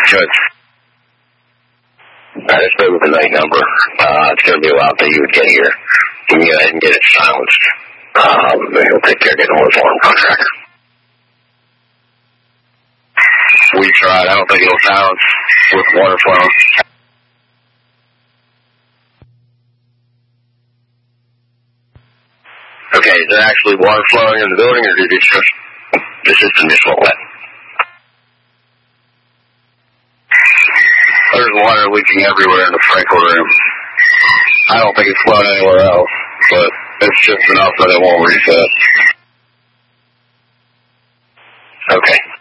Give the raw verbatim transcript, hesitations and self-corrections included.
Good. All right, let's go with the night number. Uh, it's going to be a while until you would get here. You can go ahead and get it silenced. Um, we'll take care of getting hold of the alarm contractor. We tried. I don't think it'll silence with water flowing. Okay, is there actually water flowing in the building, or is it just the system just won't let? There's water leaking everywhere in the sprinkler room. I don't think it's flowing anywhere else, but it's just enough that it won't reset. Okay.